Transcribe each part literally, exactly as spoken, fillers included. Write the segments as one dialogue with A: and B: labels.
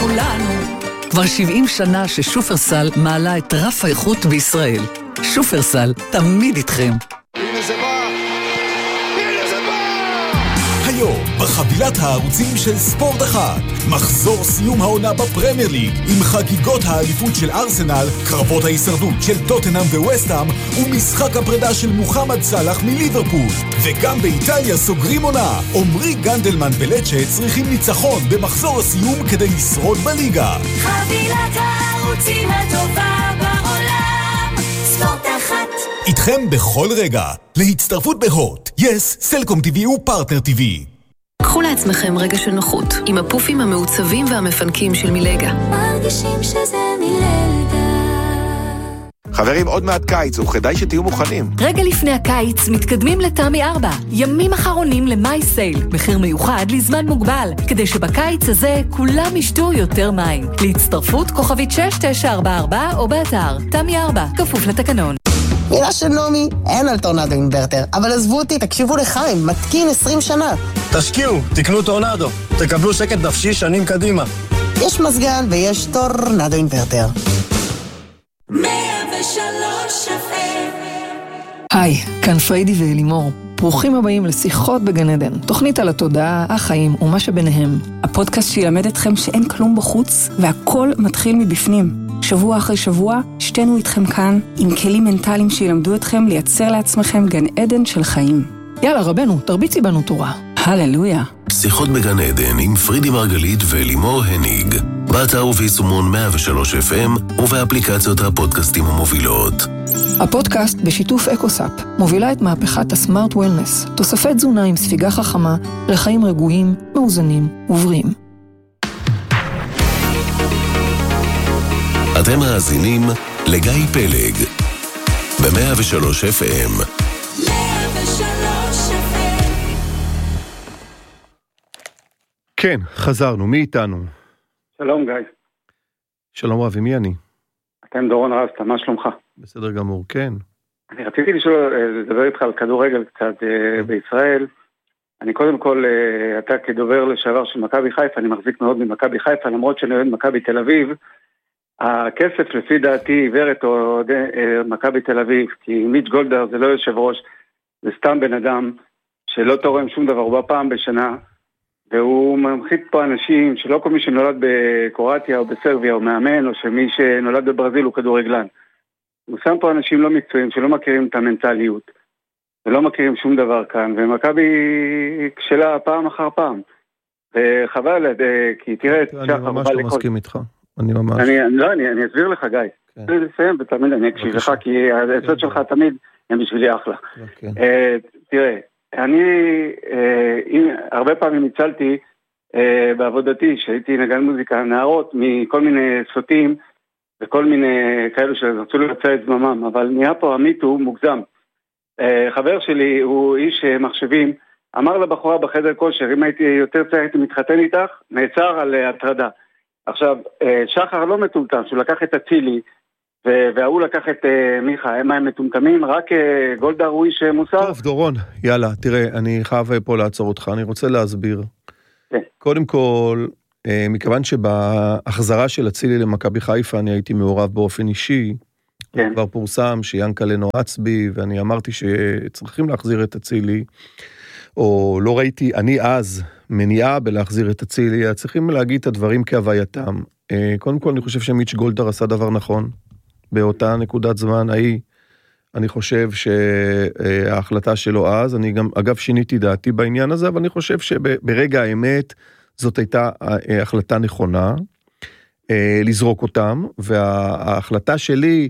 A: כולנו. כבר שבעים שנה ששופרסל מעלה את רף האיכות בישראל. שופרסל, תמיד איתכם.
B: הנה זה בא! הנה זה בא!
C: היום, בחבילת הערוצים של ספורט אחד, מחזור סיום העונה בפרמייר ליג, עם חגיגות האליפות של ארסנל, קרבות ההישרדות של טוטנהאם וווסטהאם, ומשחק הפרידה של מוחמד סלאח מליברפול. וגם באיטליה סוגרים עונה. עומרי גנדלמן ולצ'ה צריכים ניצחון במחזור הסיום כדי לשרוד בליגה.
D: חבילת הערוצים הטובה בעולם, ספורט אחת.
C: איתכם בכל רגע, להצטרפות בהוט, יס, סלקום טיווי ופרטנר טיווי.
E: קחו לעצמכם רגע של נוחות עם הפופים המעוצבים והמפנקים של מילגה.
D: מרגישים שזה מילגה.
B: חברים, עוד מעט קיץ, וכדאי שתהיו מוכנים.
F: רגע לפני הקיץ מתקדמים לתמי ארבע. ימים אחרונים למאי סייל. מחיר מיוחד לזמן מוגבל, כדי שבקיץ הזה כולם ישתו יותר מים. להצטרפות כוכבית שש תשע ארבע ארבע או באתר תמי ארבע, כפוף לתקנון.
G: מילה של נומי, אין על טורנדו אינברטר, אבל עזבו אותי, תקשיבו לחיים, מתקין עשרים שנה.
H: תשקיעו, תקנו טורנדו, תקבלו שקט נפשי שנים קדימה.
G: יש מזגן ויש טורנדו אינברטר.
D: מאה ושלוש אף אם.
I: היי, כאן פריידי ואלימור. ברוכים הבאים לשיחות בגן עדן, תוכנית על התודעה, החיים ומה שביניהם.
J: הפודקאסט שילמד אתכם שאין כלום בחוץ והכל מתחיל מבפנים. שבוע אחרי שבוע, שתינו איתכם כאן עם כלים מנטליים שילמדו אתכם לייצר לעצמכם גן עדן של חיים.
I: יאללה רבנו, תרביצי בנו תורה.
J: הללויה.
K: שיחות בגן עדן עם פרידי מרגלית ולימור הניג. באתר וביישומון מאה ושלוש אף אם ובאפליקציות הפודקאסטים המובילות.
I: הפודקאסט בשיתוף אקוסאפ מובילה את מהפכת הסמארט וולנס, תוספי תזונה עם ספיגה חכמה, לחיים רגועים, מאוזנים ובריאים.
K: אתם מאזינים לגיא פלג ב-מאה ושלוש אף אם.
D: מאה ושלוש אף אם.
L: כן, חזרנו. מי איתנו?
M: שלום גיא.
L: שלום רבי, מי אני?
M: אתם דורון רסטה, מה שלומך?
L: בסדר גמור, כן.
M: אני רציתי לשאול, לדבר איתך על כדורגל קצת בישראל. אני קודם כל, אתה כדובר לשעבר של מכבי חיפה, אני מחזיק מאוד ממכבי חיפה, למרות שאני אוהד מכבי תל אביב. הכסף לפי דעתי עיוורת או מכבי תל אביב, כי מיץ' גולדהר זה לא יושב ראש, זה סתם בן אדם שלא תורם שום דבר, הוא בא פעם בשנה, והוא ממחית פה אנשים שלא כל מי שנולד בקרואטיה או בסרביה או מאמן, או שמי שנולד בברזיל הוא כדורגלן. הוא שם פה אנשים לא מקצועיים שלא מכירים את המנטליות, ולא מכירים שום דבר כאן, ומכבי כשלה פעם אחר פעם. וחבל, כי תראה...
L: אני ממש לא מסכים איתך. אני ממש...
M: אני, לא, אני, אני אסביר לך, גיא. כן. אני אסיים ותמיד אני אקשיב לך, כי העצות שלך תמיד הם בשבילי אחלה.
L: כן.
M: Uh, תראה, אני uh, הרבה פעמים הצלתי uh, בעבודתי, שהייתי נגן מוזיקה, נערות מכל מיני סוטים, וכל מיני כאלו שרצו לבצע את זממם, אבל נהיה פה המיטו מוגזם. Uh, חבר שלי הוא איש מחשבים, אמר לבחורה בחדר כושר, אם הייתי יותר צעיר הייתי מתחתן איתך, נעצר על uh, הטרדה. עכשיו, שחר לא מטומטם, שהוא לקח את הצילי, והוא לקח את מיכה, הם הם מטומטמים, רק גולדהר הוא איש מוסר.
L: טוב, דורון, יאללה, תראה, אני חייב פה לעצור אותך, אני רוצה להסביר.
M: כן.
L: קודם כל, מכיוון שבהחזרה של הצילי למכבי חיפה, אני הייתי מעורב באופן אישי,
M: כן.
L: כבר פורסם שיאנקל'ה נועץ בי, ואני אמרתי שצריכים להחזיר את הצילי, או לא ראיתי, אני אז מניעה בלהחזיר את הצילי, צריכים להגיד את הדברים כהווייתם. קודם כל אני חושב שמיץ' גולדהר עשה דבר נכון, באותה נקודת זמן ההיא, אני חושב שההחלטה שלו אז, אני גם אגב שיניתי דעתי בעניין הזה, אבל אני חושב שברגע האמת, זאת הייתה החלטה נכונה, לזרוק אותם, וההחלטה שלי,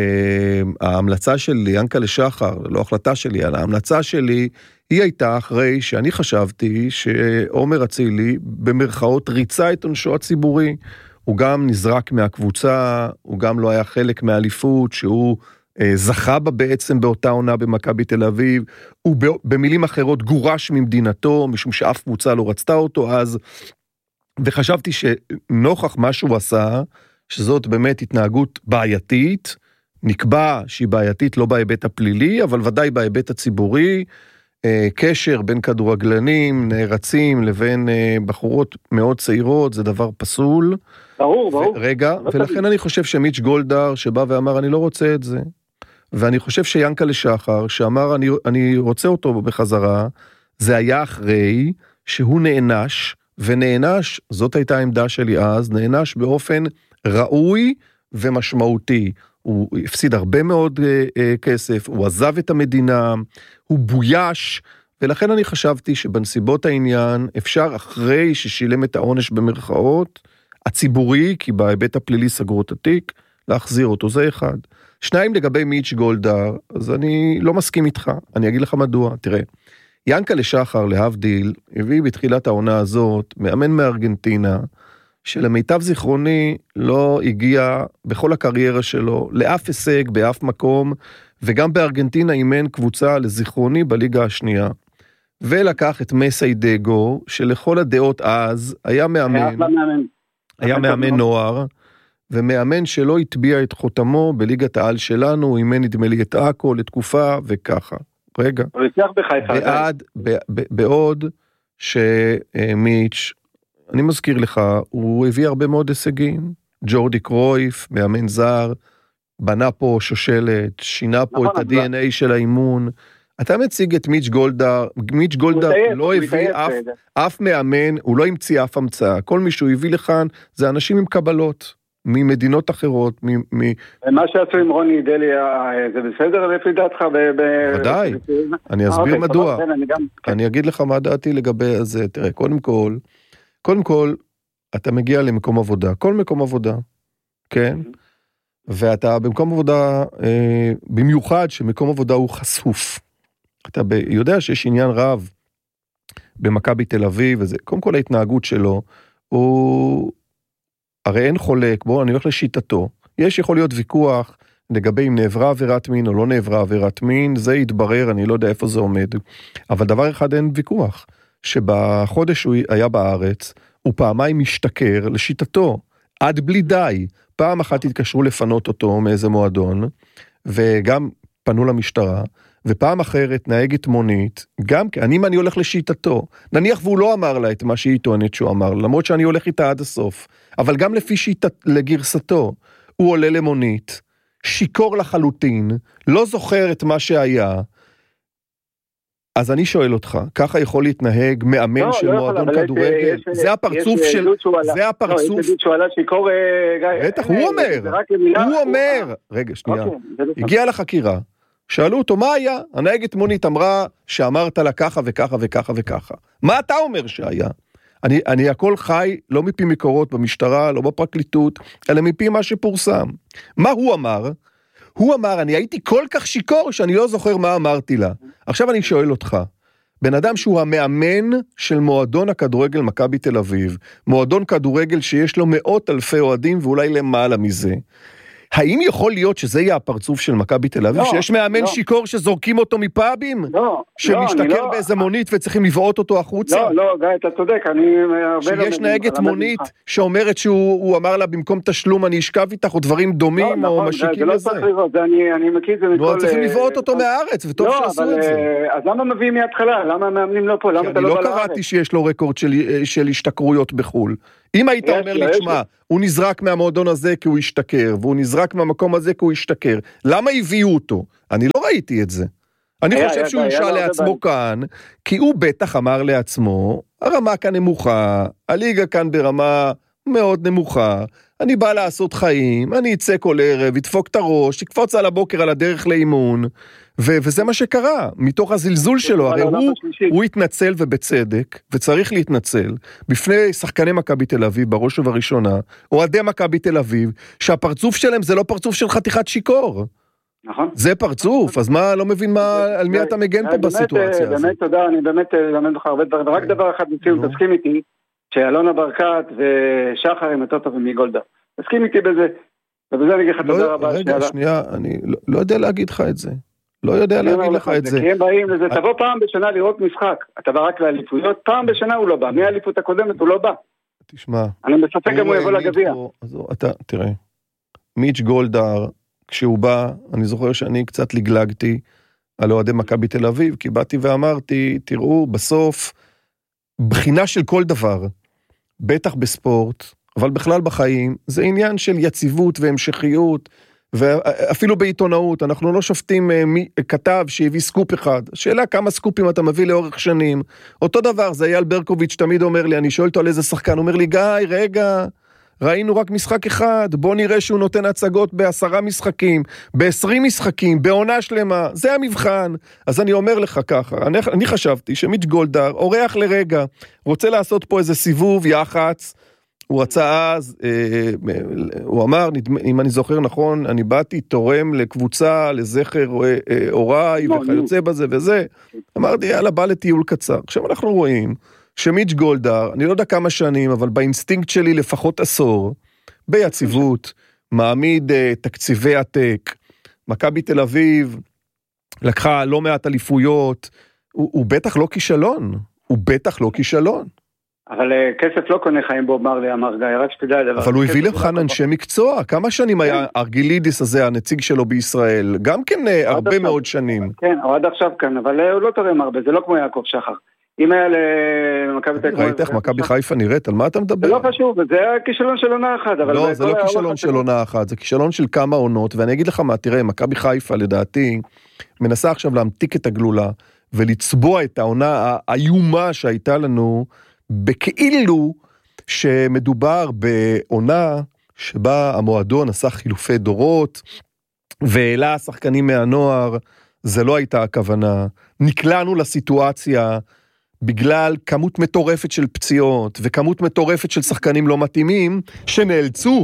L: ההמלצה שלי, יאנקל'ה שחר, לא החלטה שלי, אלא ההמלצה שלי, היא הייתה אחרי שאני חשבתי שעומר אצילי במרכאות ריצה את עונשו הציבורי, הוא גם נזרק מהקבוצה, הוא גם לא היה חלק מהאליפות, שהוא אה, זכה בה בעצם באותה עונה במכבי תל אביב, הוא במילים אחרות גורש ממדינתו, משום שאף קבוצה לא רצתה אותו אז, וחשבתי שנוכח מה שהוא עשה, שזאת באמת התנהגות בעייתית, נקבע שהיא בעייתית לא בהיבט הפלילי, אבל ודאי בהיבט הציבורי, קשר בין כדורגלנים, נערצים, לבין בחורות מאוד צעירות, זה דבר פסול.
M: ברור, ברור.
L: רגע, ולכן אני חושב שמיץ' גולדהר, שבא ואמר, אני לא רוצה את זה. ואני חושב שיאנקל'ה שחר, שאמר, אני, אני רוצה אותו בחזרה, זה היה אחרי שהוא נענש, ונענש, זאת הייתה העמדה שלי אז, נענש באופן ראוי ומשמעותי. הוא הפסיד הרבה מאוד uh, uh, כסף, הוא עזב את המדינה, הוא בויש, ולכן אני חשבתי שבנסיבות העניין, אפשר אחרי ששילם את העונש במרכאות, הציבורי, כי בהיבט הפלילי סגרו את התיק, להחזיר אותו, זה אחד. שניים לגבי מיץ' גולדהר, אז אני לא מסכים איתך, אני אגיד לך מדוע, תראה, יאנקל'ה שחר להבדיל, הביא בתחילת העונה הזאת, מאמן מארגנטינה, שלמיטב זיכרוני לא הגיע בכל הקריירה שלו, לאף הישג, באף מקום, וגם בארגנטינה אימן קבוצה לזיכרוני בליגה השנייה. ולקח את מסיידגו, שלכל הדעות אז היה מאמן, היה מאמן נוער, ומאמן שלא הטביע את חותמו בליגת העל שלנו, הוא אימן נדמה לי את אקו לתקופה וככה. רגע. בעד, בעוד שמיץ', אני מזכיר לך, הוא הביא הרבה מאוד הישגים, ג'ורדי קרויף, מאמן זר, בנה פה שושלת, שינה פה את ה-די אן איי של האימון, אתה מציג את מיץ' גולדהר, מיץ' גולדהר לא הביא אף מאמן, הוא לא המציא אף המצאה, כל מי שהוא הביא לכאן, זה אנשים עם קבלות, ממדינות אחרות,
M: מה שעשו עם רוני דליה, זה בסדר לפי דעתך?
L: ודאי, אני אסביר מדוע, אני אגיד לך מה דעתי לגבי זה, תראה, קודם כל, קודם כל, אתה מגיע למקום עבודה, כל מקום עבודה, כן? ואתה במקום עבודה, אה, במיוחד שמקום עבודה הוא חשוף. אתה ב, יודע שיש עניין רב במכבי תל אביב, וזה, קודם כל ההתנהגות שלו, הוא, הרי אין חולק, בוא, אני הולך לשיטתו. יש יכול להיות ויכוח לגבי אם נעברה עבירת מין או לא נעברה עבירת מין, זה יתברר, אני לא יודע איפה זה עומד. אבל דבר אחד אין ויכוח, שבחודש הוא היה בארץ, הוא פעמיים משתכר לשיטתו, עד בלי די. פעם אחת התקשרו לפנות אותו מאיזה מועדון, וגם פנו למשטרה, ופעם אחרת נהגת מונית, גם אני אם אני הולך לשיטתו, נניח והוא לא אמר לה את מה שהיא טוענת שהוא אמר, למרות שאני הולך איתה עד הסוף, אבל גם לפי שיטת, לגרסתו, הוא עולה למונית, שיקור לחלוטין, לא זוכר את מה שהיה, אז אני שואל אותך, ככה יכול להתנהג מאמן לא, של לא מועדון כדורגל? יש, זה הפרצוף יש, של... זה הפרצוף... לא, יש עדות שהוא עלה שיקור... בטח, הוא אומר, הוא אומר... רגע, שנייה. הגיע לחקירה, שאלו אותו, מה היה? הנהגת מונית אמרה שאמרת לה ככה וככה וככה וככה. מה אתה אומר שהיה? אני, אני הכל חי, לא מפי מקורות במשטרה, לא בפרקליטות, אלא מפי מה שפורסם. מה הוא אמר? הוא אמר, אני הייתי כל כך שיקור שאני לא זוכר מה אמרתי לה. עכשיו אני שואל אותך, בן אדם שהוא המאמן של מועדון הכדורגל מכבי תל אביב, מועדון כדורגל שיש לו מאות אלפי אוהדים ואולי למעלה מזה, האם יכול להיות שזה יהיה הפרצוף של מכבי תל אביב, לא, שיש מאמן לא. שיקור שזורקים אותו מפאבים?
M: לא,
L: שמשתכר
M: לא,
L: באיזה מונית וצריכים לבעוט אותו החוצה?
M: לא, לא, גיא, אתה צודק, אני...
L: שיש נהגת מונית שאומרת שהוא אמר לה במקום תשלום אני אשכב איתך או דברים דומים
M: לא,
L: או
M: נכון,
L: משיקים
M: זה
L: לזה.
M: לא צריך לראות, אני, אני מכיר את זה מכל...
L: לא, צריכים לבעוט אותו מהארץ וטוב
M: לא,
L: שעשו
M: אבל,
L: את זה.
M: אז למה מביאים מההתחלה? למה מאמנים לא פה? למה אתה לא בא לארץ?
L: אני לא קראתי שיש לו רקורד של, של השתכרויות בחול. אם היית אומר לי, תשמע, הוא נזרק מהמועדון הזה כי הוא השתכר, והוא נזרק מהמקום הזה כי הוא השתכר. למה הביאו אותו? אני לא ראיתי את זה. אני חושב שהוא הרשה לעצמו כאן, כי הוא בטח אמר לעצמו, הרמה כאן נמוכה, הליגה כאן ברמה מאוד נמוכה, אני בא לעשות חיים, אני אצא כל ערב, ידפוק את הראש, יקפוץ על הבוקר על הדרך לאימון, ו- וזה מה שקרה, מתוך הזלזול שלו, הרי הוא, הוא התנצל ובצדק, וצריך להתנצל, בפני שחקני מכבי תל אביב, בראש ובראשונה, אוהדי מכבי תל אביב, שהפרצוף שלהם זה לא פרצוף של חתיכת שיקור.
M: נכון.
L: זה פרצוף, אז מה, לא מבין מה, על מי אתה מגן פה בסיטואציה הזאת.
M: באמת תודה, אני באמת למד לך הרבה דברים, ורק דבר אחד בציון, תסכים איתי, שאלונה ברקת ושחר הם יותר טובים מגולדה. תסכים איתי בזה, ובזה אני אגיד לך תודה רבה.
L: רגע, שנייה, אני לא יודע להגיד לך את זה. לא יודע להגיד לך את זה.
M: כי הם באים לזה, תבוא פעם בשנה לראות משחק, אתה בא רק לאליפויות, פעם בשנה הוא לא בא, מהאליפות הקודמת הוא לא בא.
L: תשמע.
M: אני מספק גם הוא יבוא לגביע.
L: אתה, תראה, מיץ' גולדהר, כשהוא בא, אני זוכר שאני קצת לגלגתי, על אוהדי מכבי תל אביב, כי באתי ואמרתי, תראו, בסוף, בחינה של כל דבר, בטח בספורט, אבל בכלל בחיים, זה עניין של יציבות והמשכיות, ואפילו בעיתונאות, אנחנו לא שופטים מי, כתב שהביא סקופ אחד, השאלה כמה סקופים אתה מביא לאורך שנים, אותו דבר, זה אייל ברקוביץ' תמיד אומר לי, אני שואל אותו על איזה שחקן, הוא אומר לי, גיא, רגע, ראינו רק משחק אחד, בוא נראה שהוא נותן הצגות בעשרה משחקים, בעשרים משחקים, בעונה שלמה, זה המבחן. אז אני אומר לך ככה, אני, אני חשבתי שמיץ' גולדהר, אורח לרגע, רוצה לעשות פה איזה סיבוב, יחץ, הוא רצה אז, אה, הוא אמר, אם אני זוכר נכון, אני באתי תורם לקבוצה, לזכר אוריי, וכיוצא בזה וזה, אמרתי, יאללה, בא לטיול קצר. עכשיו אנחנו רואים, שמיץ' גולדהר, אני לא יודע כמה שנים, אבל באינסטינקט שלי לפחות עשור, ביציבות, מעמיד uh, תקציבי עתק, מכבי תל אביב, לקחה לא מעט אליפויות, הוא, הוא בטח לא כישלון, הוא בטח לא כישלון.
M: אבל uh, כסף לא קונה חיים בו, אמר לי, אמר גיא, רק שתדע דבר.
L: אבל הוא הביא לכאן אנשי מקצוע, כמה שנים היה ארגילידיס הזה, הנציג שלו בישראל, גם כן uh, הרבה מאוד שנים.
M: כן, הוא עד עכשיו כאן, אבל uh, הוא לא תורם הרבה, זה לא כמו יעקב שחר. אם היה למכבי תל אביב...
L: ראית איך מכבי חיפה נראית? על מה אתה מדבר?
M: זה לא חשוב, זה היה כישלון של עונה אחת.
L: לא, זה לא כישלון של עונה אחת, זה כישלון של כמה עונות, ואני אגיד לך מה, תראה, מכבי חיפה לדעתי, מנסה עכשיו להמתיק את הגלולה, ולצבוע את העונה האיומה שהייתה לנו, בכאילו שמדובר בעונה שבה המועדון עשה חילופי דורות, והעלה שחקנים מהנוער, זה לא הייתה הכוונה. נקלענו לסיטואציה בגלל כמות מטורפת של פציעות, וכמות מטורפת של שחקנים לא מתאימים, שנאלצו.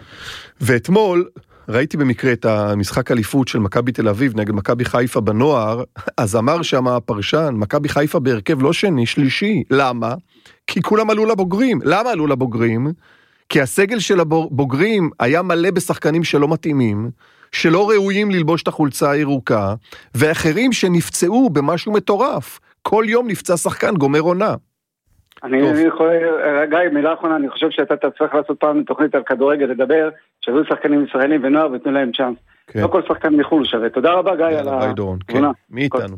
L: ואתמול, ראיתי במקרה את המשחק אליפות של מכבי תל אביב, נגד מכבי חיפה בנוער, אז אמר שם הפרשן, מכבי חיפה בהרכב לא שני, שלישי. למה? כי כולם עלו לבוגרים. למה עלו לבוגרים? כי הסגל של הבוגרים היה מלא בשחקנים שלא מתאימים, שלא ראויים ללבוש את החולצה הירוקה, ואחרים שנפצעו במשהו מטורף. כל יום נפצע שחקן, גומר עונה.
M: אני יכול, גיא, מילה אחרונה, אני חושב שאתה תצטרך לעשות פעם תוכנית על כדורגל, לדבר, שהיו שחקנים ישראלים ונוער ותנו להם צ'אנס. לא כל שחקן מחול שווה. תודה רבה, גיא, על התמונה.
L: מי איתנו?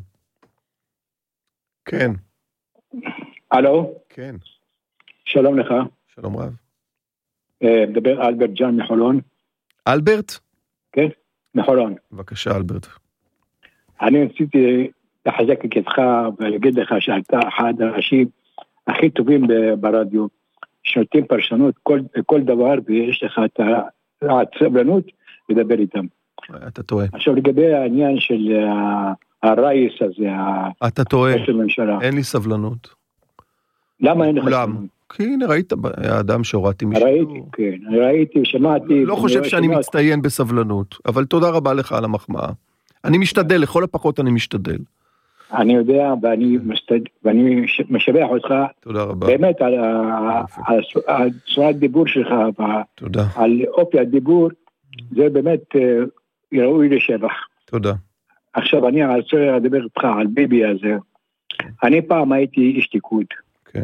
L: כן.
N: הלו?
L: כן.
N: שלום לך.
L: שלום רב.
N: מדבר אלברט ג'אן מחולון.
L: אלברט?
N: כן, מחולון.
L: בבקשה, אלברט.
N: אני רציתי לחזק את ידך ולהגיד לך שאתה אחד האנשים הכי טובים ברדיו, שנותנים פרשנות כל, כל דבר, ויש לך את הסבלנות לדבר איתם.
L: אתה טועה.
N: עכשיו לגבי העניין של הרייס הזה,
L: אתה טועה, אין לי סבלנות.
N: למה אין לך סבלנות?
L: כי הנה ראית, האדם שהורדתי משהו.
N: ראיתי, כן, ראיתי, שמעתי.
L: לא חושב שאני מצטיין בסבלנות, אבל תודה רבה לך על המחמאה. אני משתדל, לכל הפחות אני משתדל.
N: אני יודע, ואני, מסתד... ואני משבח אותך,
L: תודה רבה.
N: באמת על, על צורת דיבור שלך,
L: תודה.
N: על אופי הדיבור, זה באמת ראוי לשבח.
L: תודה.
N: עכשיו אני רוצה לדבר איתך על ביבי הזה. אני פעם הייתי איש תיקוד.
L: כן.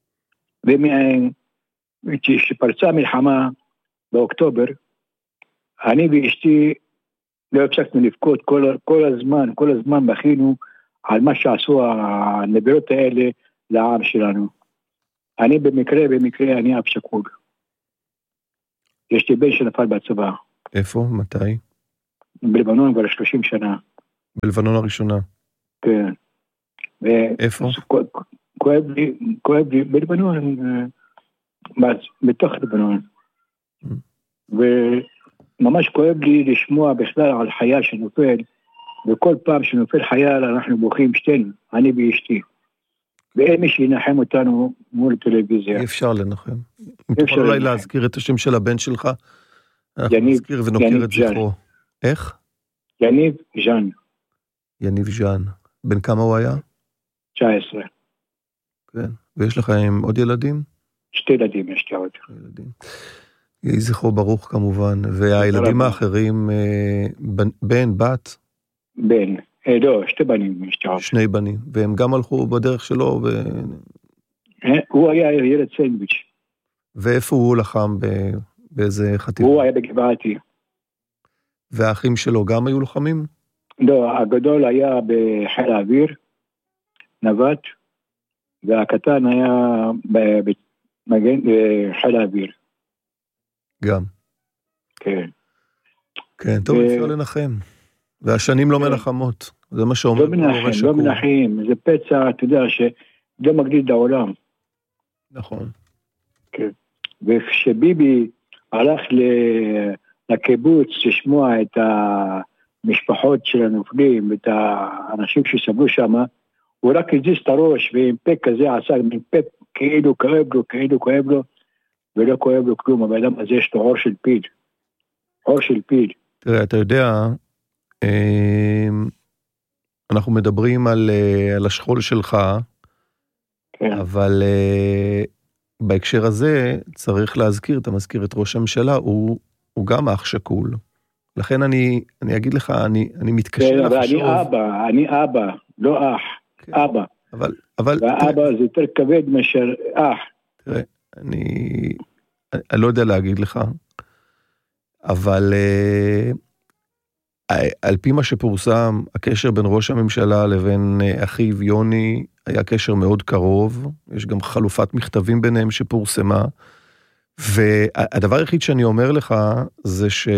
N: וכשפרצה מלחמה באוקטובר, אני ואשתי לא הפסקנו לבכות כל, כל הזמן, כל הזמן בכינו על מה שעשו הנבירות האלה לעם שלנו. אני במקרה, במקרה, אני אב שכול. יש לי בן שנפל בצבא.
L: איפה? מתי?
N: בלבנון כבר שלושים שנה.
L: בלבנון הראשונה?
N: כן.
L: איפה?
N: כואב לי, כואב לי, בלבנון, בתוך לבנון. וממש כואב לי לשמוע בכלל על חייל שנופל, וכל פעם שנופל חייל אנחנו בוכים שתינו, אני ואשתי. ואין מי שינחם אותנו מול טלוויזיה.
L: אי אפשר לנחם. תוכל אולי להזכיר את השם של הבן שלך?
N: יניב,
L: נזכיר ונוקיר את זכרו. איך?
N: יניב ז'אן.
L: יניב ז'אן. בן כמה הוא היה?
N: תשע עשרה.
L: כן. ויש לכם עוד ילדים?
N: שתי ילדים יש לי עוד.
L: ילדים. יהי זכרו ברוך כמובן. והילדים האחרים, בן, בת?
N: בן. לא, שתי בנים יש לי עוד.
L: שני בנים. והם גם הלכו בדרך שלו? ו...
N: הוא היה ילד סנדוויץ'.
L: ואיפה הוא לחם? באיזה חטיבה?
N: הוא היה בגבעתי.
L: והאחים שלו גם היו לוחמים?
N: לא, הגדול היה בחיל האוויר, נווט, והקטן היה במגן בחיל האוויר.
L: גם.
N: כן.
L: כן, טוב, אפשר לנחם. והשנים לא מנחמות. זה מה שאומר.
N: לא מנחם, לא מנחם. זה פצע, אתה יודע, שלא מגדיל לעולם.
L: נכון.
N: כן. וכשביבי הלך לקיבוץ לשמוע את המשפחות של הנופלים, את האנשים שסבלו שם, הוא רק הזיז את הראש, ועם פה כזה עשה, עם פה כאילו כואב לו, כאילו כואב לו, ולא כואב לו כלום. הבאדם הזה יש לו עור של פיל. עור של פיל.
L: תראה, אתה יודע, אנחנו מדברים על, על השכול שלך,
N: כן.
L: אבל בהקשר הזה צריך להזכיר, אתה מזכיר את ראש הממשלה, הוא, הוא גם אח שקול. לכן אני, אני אגיד לך, אני, אני מתקשה
N: כן,
L: לחשוב.
N: אבל אני אבא, אני אבא, לא אח, כן. אבא.
L: אבל, אבל...
N: והאבא
L: תראה,
N: זה יותר כבד מאשר אח.
L: תראה, אני, אני, אני לא יודע להגיד לך, אבל על פי מה שפורסם, הקשר בין ראש הממשלה לבין אחיו יוני היה קשר מאוד קרוב, יש גם חלופת מכתבים ביניהם שפורסמה, והדבר היחיד שאני אומר לך זה ש...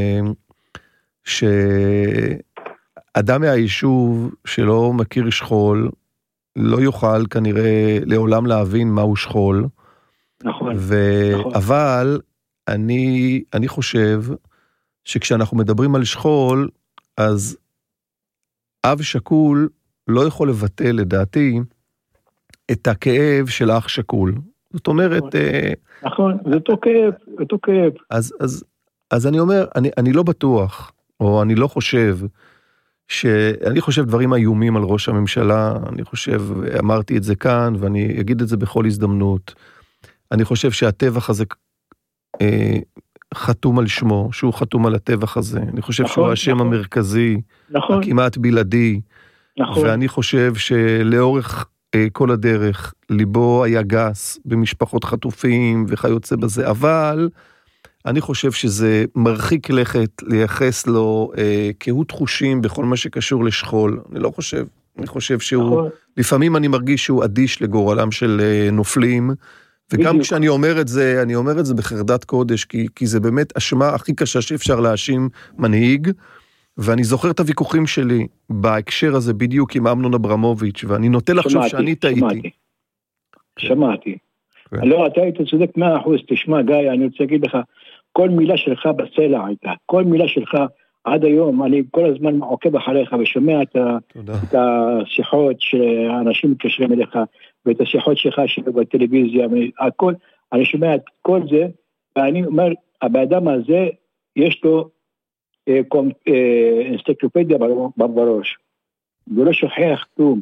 L: שאדם מהיישוב שלא מכיר שכול, לא יוכל כנראה לעולם להבין מהו שכול.
N: נכון.
L: ו...
N: נכון.
L: אבל אני, אני חושב שכשאנחנו מדברים על שכול, אז אב שקול לא יכול לבטא לדעתי את הכאב של אח שקול. זאת אומרת...
N: נכון, זה אותו כאב, אותו כאב.
L: אז, אז, אז אני אומר, אני, אני לא בטוח, או אני לא חושב, שאני חושב דברים איומים על ראש הממשלה, אני חושב, אמרתי את זה כאן, ואני אגיד את זה בכל הזדמנות. אני חושב שהטבח הזה אה, חתום על שמו, שהוא חתום על הטבח הזה. אני חושב נכון, שהוא השם נכון. המרכזי, נכון. הכמעט בלעדי, נכון. ואני חושב שלאורך אה, כל הדרך, ליבו היה גס במשפחות חטופים וכיוצא בזה, אבל אני חושב שזה מרחיק לכת לייחס לו אה, קהות חושים בכל מה שקשור לשכול. אני לא חושב, אני חושב שהוא, נכון. לפעמים אני מרגיש שהוא אדיש לגורלם של אה, נופלים, וגם בדיוק. כשאני אומר את זה, אני אומר את זה בחרדת קודש, כי, כי זה באמת אשמה הכי קשה שאפשר להאשים מנהיג, ואני זוכר את הוויכוחים שלי בהקשר הזה בדיוק עם אמנון אברמוביץ', ואני נוטה לחשוב שאני טעיתי.
N: שמעתי, שמעתי. לא, אתה היית צודק מאה אחוז, תשמע גיא, אני רוצה להגיד לך, כל מילה שלך בסלע הייתה, כל מילה שלך עד היום, אני כל הזמן עוקב אחריך ושומע את, את השיחות שאנשים מתקשרים אליך, ואת השיחות שלך בטלוויזיה, הכל, אני שומע את כל זה, ואני אומר, הבאדם הזה, יש לו אה, קומ, אה, אנסטיקלופדיה בראש, ולא שוכח כלום,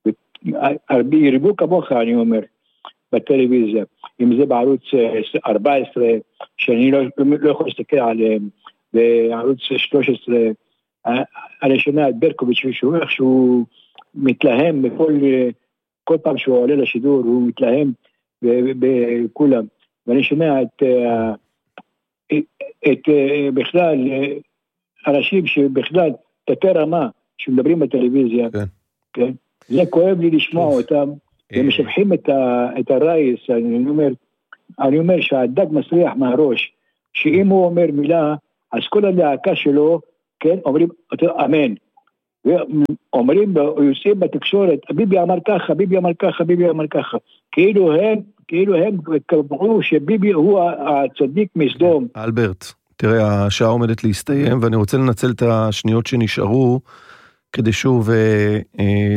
N: ירבו כמוך, אני אומר, בטלוויזיה, אם זה בערוץ ארבע עשרה, שאני לא, לא יכול להסתכל עליהם, בערוץ שלוש עשרה, אני שומע את ברקוביץ' שהוא איך שהוא מתלהם בכל, כל פעם שהוא עולה לשידור, הוא מתלהם בכולם, ואני שומע את, את, את בכלל, אנשים שבכלל, תתי רמה, שמדברים בטלוויזיה, כן. כן? זה כואב לי לשמוע אותם, ומשבחים את, ה, את הרייס, אני אומר, אני אומר שהדג מסריח מהראש, שאם הוא אומר מילה, אז כל הלהקה שלו, כן, אומרים, אמן. ואומרים, יוצאים בתקשורת, ביבי אמר ככה, ביבי אמר ככה, ביבי אמר ככה. כאילו הם, כאילו הם קבעו שביבי הוא הצדיק מסדום.
L: אלברט, תראה, השעה עומדת להסתיים, ואני רוצה לנצל את השניות שנשארו, כדי שוב...